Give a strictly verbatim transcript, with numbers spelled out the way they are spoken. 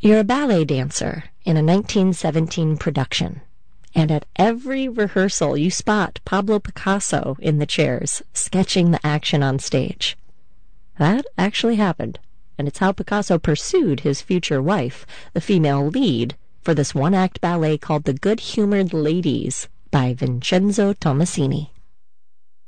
You're a ballet dancer in a nineteen seventeen production, and at every rehearsal you spot Pablo Picasso in the chairs, sketching the action on stage. That actually happened, and it's how Picasso pursued his future wife, the female lead, for this one-act ballet called The Good-Humored Ladies by Vincenzo Tommasini.